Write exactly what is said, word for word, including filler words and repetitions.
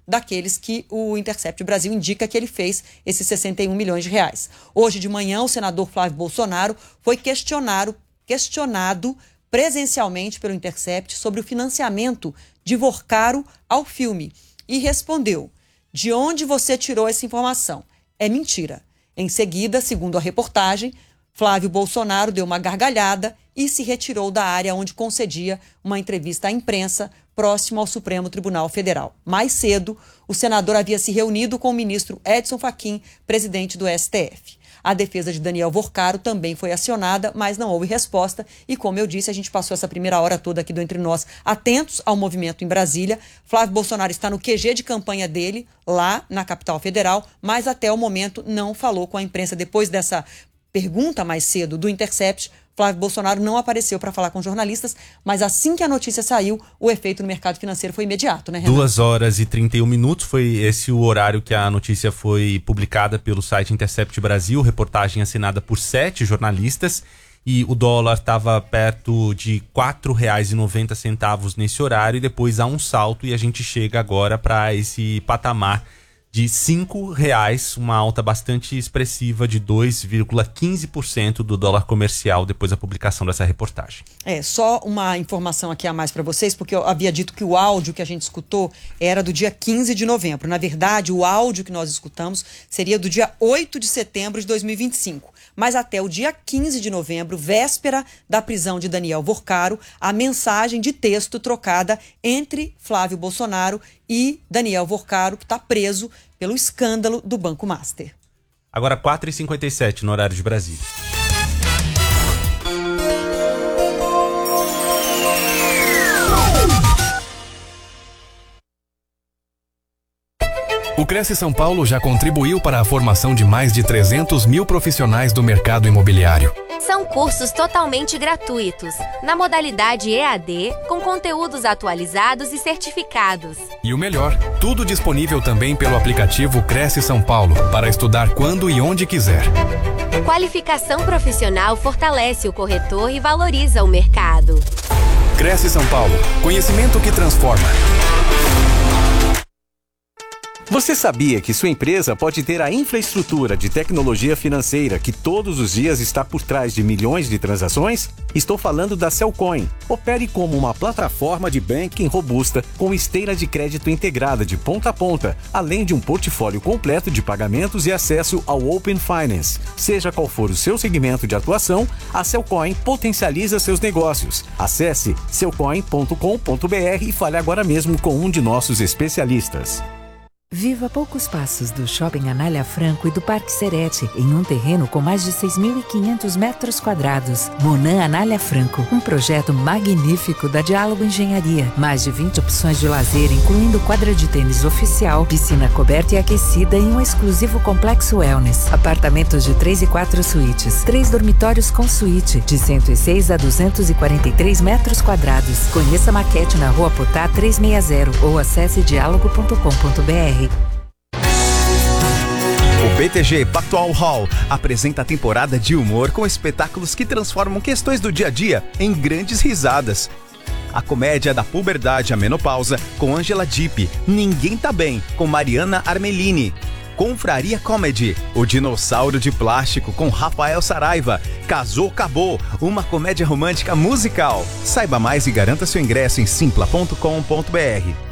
daqueles que o Intercept Brasil indica que ele fez esses sessenta e um milhões de reais. Hoje de manhã, o senador Flávio Bolsonaro foi questionado, questionado presencialmente pelo Intercept sobre o financiamento de Vorcaro ao filme e respondeu: de onde você tirou essa informação? É mentira. Em seguida, segundo a reportagem, Flávio Bolsonaro deu uma gargalhada e se retirou da área onde concedia uma entrevista à imprensa próximo ao Supremo Tribunal Federal. Mais cedo, o senador havia se reunido com o ministro Edson Fachin, presidente do S T F. A defesa de Daniel Vorcaro também foi acionada, mas não houve resposta. E, como eu disse, a gente passou essa primeira hora toda aqui do Entre Nós atentos ao movimento em Brasília. Flávio Bolsonaro está no Q G de campanha dele, lá na capital federal, mas até o momento não falou com a imprensa. Depois dessa pergunta mais cedo do Intercept, Flávio Bolsonaro não apareceu para falar com jornalistas, mas assim que a notícia saiu, o efeito no mercado financeiro foi imediato, né, Renato? duas horas e trinta e um minutos, foi esse o horário que a notícia foi publicada pelo site Intercept Brasil, reportagem assinada por sete jornalistas, e o dólar estava perto de quatro reais e noventa centavos nesse horário, e depois há um salto e a gente chega agora para esse patamar de cinco reais, uma alta bastante expressiva de dois vírgula quinze por cento do dólar comercial depois da publicação dessa reportagem. É, só uma informação aqui a mais para vocês, porque eu havia dito que o áudio que a gente escutou era do dia quinze de novembro. Na verdade, o áudio que nós escutamos seria do dia oito de setembro de dois mil e vinte e cinco. Mas até o dia quinze de novembro, véspera da prisão de Daniel Vorcaro, a mensagem de texto trocada entre Flávio Bolsonaro e Daniel Vorcaro, que está preso pelo escândalo do Banco Master. Agora quatro e cinquenta e sete no horário de Brasília. O Cresce São Paulo já contribuiu para a formação de mais de trezentos mil profissionais do mercado imobiliário. São cursos totalmente gratuitos, na modalidade E A D, com conteúdos atualizados e certificados. E o melhor, tudo disponível também pelo aplicativo Cresce São Paulo, para estudar quando e onde quiser. Qualificação profissional fortalece o corretor e valoriza o mercado. Cresce São Paulo, conhecimento que transforma. Você sabia que sua empresa pode ter a infraestrutura de tecnologia financeira que todos os dias está por trás de milhões de transações? Estou falando da Cellcoin. Opere como uma plataforma de banking robusta com esteira de crédito integrada de ponta a ponta, além de um portfólio completo de pagamentos e acesso ao Open Finance. Seja qual for o seu segmento de atuação, a Cellcoin potencializa seus negócios. Acesse cellcoin ponto com ponto br e fale agora mesmo com um de nossos especialistas. Viva a poucos passos do Shopping Anália Franco e do Parque Serete, em um terreno com mais de seis mil e quinhentos metros quadrados. Monan Anália Franco, um projeto magnífico da Diálogo Engenharia. Mais de vinte opções de lazer, incluindo quadra de tênis oficial, piscina coberta e aquecida e um exclusivo complexo wellness. Apartamentos de três e quatro suítes, três dormitórios com suíte, de cento e seis a duzentos e quarenta e três metros quadrados. Conheça a maquete na Rua Potá trezentos e sessenta ou acesse diálogo ponto com ponto br. O B T G Pactual Hall apresenta a temporada de humor com espetáculos que transformam questões do dia a dia em grandes risadas. A comédia da puberdade à menopausa com Angela Dipp, Ninguém Tá Bem com Mariana Armelini. Confraria Comedy, O Dinossauro de Plástico com Rafael Saraiva. Casou, Acabou, uma comédia romântica musical. Saiba mais e garanta seu ingresso em simpla ponto com ponto br.